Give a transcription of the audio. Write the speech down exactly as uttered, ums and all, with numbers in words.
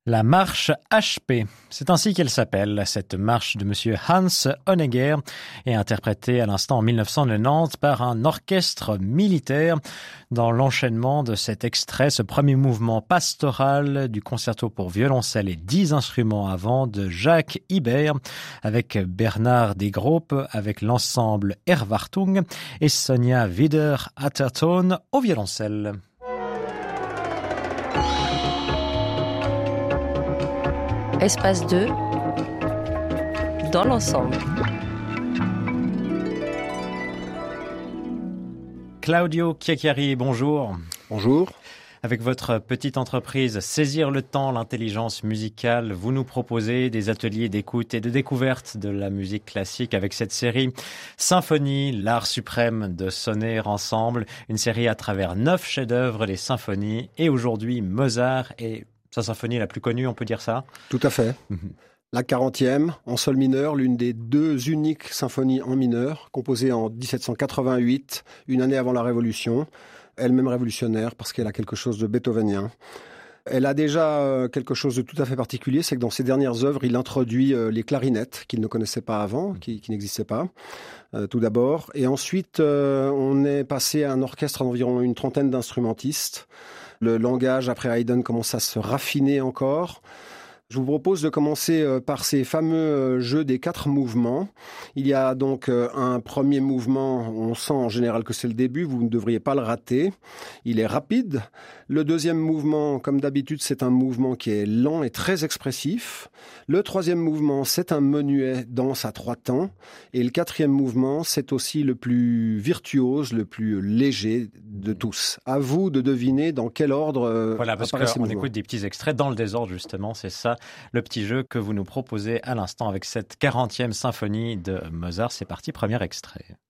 La marche H P, c'est ainsi qu'elle s'appelle. Cette marche de monsieur Hans Honegger est interprétée à l'instant en mille neuf cent quatre-vingt-dix par un orchestre militaire. Dans l'enchaînement de cet extrait, ce premier mouvement pastoral du concerto pour violoncelle et dix instruments à vent de Jacques Ibert, avec Bernard Desgroupes, avec l'ensemble Erwartung et Sonia Wider-Atherton au violoncelle. Espace deux, dans l'ensemble. Claudio Chiacchiari, bonjour. Bonjour. Avec votre petite entreprise Saisir le temps, l'intelligence musicale, vous nous proposez des ateliers d'écoute et de découverte de la musique classique avec cette série Symphonie, l'art suprême de sonner ensemble, une série à travers neuf chefs-d'œuvre des symphonies et aujourd'hui Mozart et sa symphonie la plus connue, on peut dire ça? Tout à fait. Mm-hmm. La quarantième, en sol mineur, l'une des deux uniques symphonies en mineur, composée en dix-sept cent quatre-vingt-huit, une année avant la Révolution, elle-même révolutionnaire parce qu'elle a quelque chose de beethovenien. Elle a déjà quelque chose de tout à fait particulier, c'est que dans ses dernières œuvres, il introduit les clarinettes qu'il ne connaissait pas avant, qui, qui n'existaient pas, euh, tout d'abord. Et ensuite, euh, on est passé à un orchestre d'environ une trentaine d'instrumentistes. Le langage, après Haydn, commence à se raffiner encore. Je vous propose de commencer par ces fameux jeux des quatre mouvements. Il y a donc un premier mouvement, on sent en général que c'est le début, vous ne devriez pas le rater. Il est rapide. Le deuxième mouvement, comme d'habitude, c'est un mouvement qui est lent et très expressif. Le troisième mouvement, c'est un menuet danse à trois temps. Et le quatrième mouvement, c'est aussi le plus virtuose, le plus léger de tous. À vous de deviner dans quel ordre voilà, parce apparaissent ces qu'on mouvements. Écoute des petits extraits dans le désordre, justement, c'est ça. Le petit jeu que vous nous proposez à l'instant avec cette quarantième symphonie de Mozart. C'est parti, premier extrait.